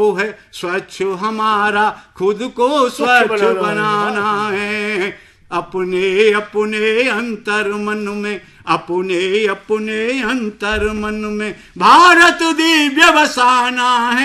है स्वच्छ हमारा खुद को स्वच्छ बनाना है। अपने अपने अंतर मन में, अपने अपने अंतर मन में भारत दिव्य बसाना है।